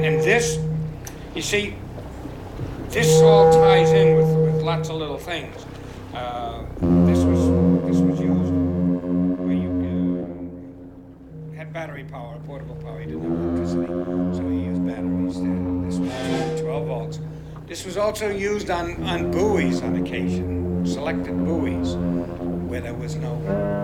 And this, you see, this all ties in with lots of little things. This was used where you had battery power, portable power. You didn't have electricity, so you used batteries there. This was 12 volts. This was also used on buoys on occasion, selected buoys, where there was no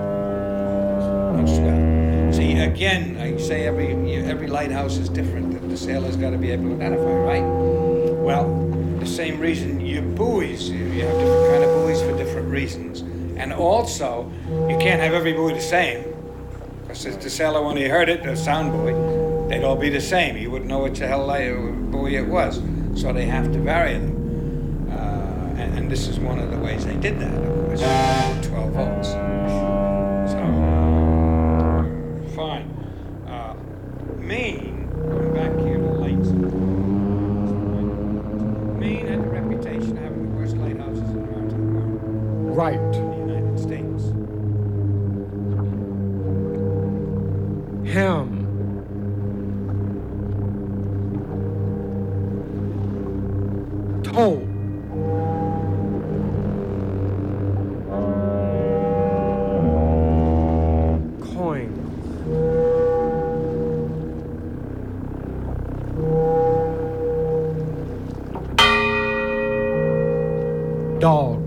swell. See, again, I say every lighthouse is different. The sailor's got to be able to identify, right? Well, the same reason, your buoys, you have different kind of buoys for different reasons. And also, you can't have every buoy the same. Because the sailor, when he heard it, the sound buoy, they'd all be the same. He wouldn't know which the hell buoy it was. So they have to vary them. And this is one of the ways they did that, of course, 12 volts. So, fine. Maine, going back here to lights. Maine had the reputation of having the worst lighthouses around the world. Right. In the United States. Ham. Toe. Coin. Dog.